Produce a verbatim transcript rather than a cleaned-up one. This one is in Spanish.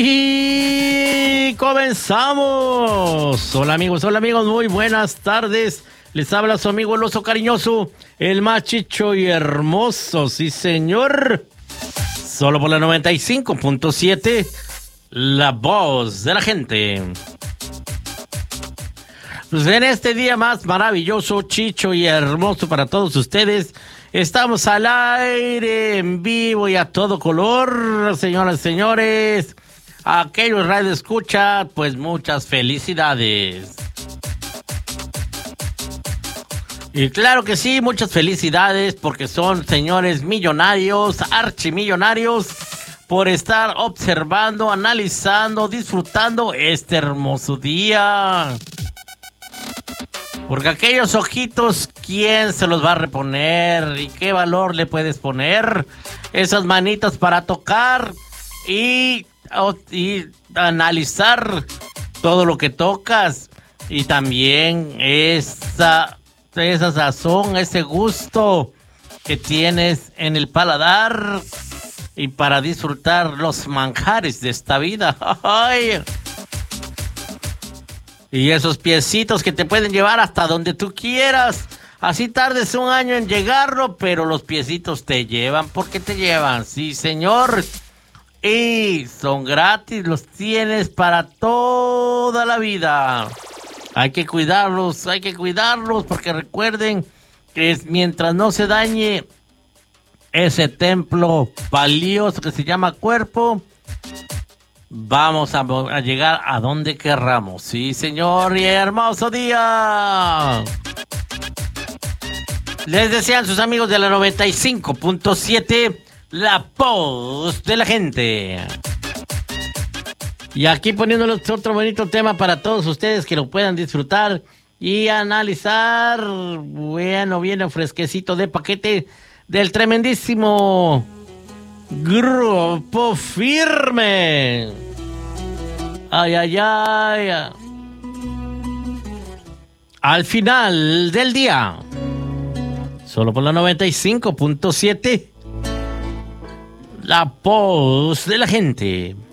Y comenzamos. Hola amigos, hola amigos, muy buenas tardes. Les habla su amigo el oso cariñoso, el más chicho y hermoso, sí señor. Solo por la noventa y cinco punto siete, la voz de la gente. Pues en este día más maravilloso, chicho y hermoso para todos ustedes, estamos al aire, en vivo y a todo color, señoras y señores. A aquellos radio escucha, pues muchas felicidades. Y claro que sí, muchas felicidades porque son señores millonarios, archimillonarios, por estar observando, analizando, disfrutando este hermoso día. Porque aquellos ojitos, ¿quién se los va a reponer? ¿Y qué valor le puedes poner? Esas manitas para tocar y, y analizar todo lo que tocas. Y también esa, esa sazón, ese gusto que tienes en el paladar. Y para disfrutar los manjares de esta vida. ¡Ay! Y esos piecitos que te pueden llevar hasta donde tú quieras. Así tardes un año en llegarlo, pero los piecitos te llevan. ¿Por qué te llevan? Sí, señor. Y son gratis, los tienes para toda la vida. Hay que cuidarlos, hay que cuidarlos, porque recuerden que es mientras no se dañe ese templo valioso que se llama cuerpo, vamos a, a llegar a donde querramos. Sí, señor, y hermoso día. Les desean sus amigos de la noventa y cinco punto siete, la voz de la gente. Y aquí poniéndoles otro bonito tema para todos ustedes que lo puedan disfrutar y analizar. Bueno, viene fresquecito de paquete del tremendísimo Grupo Firme. Ay, ay, ay. Al final del día, solo por la noventa y cinco punto siete, la voz de la gente.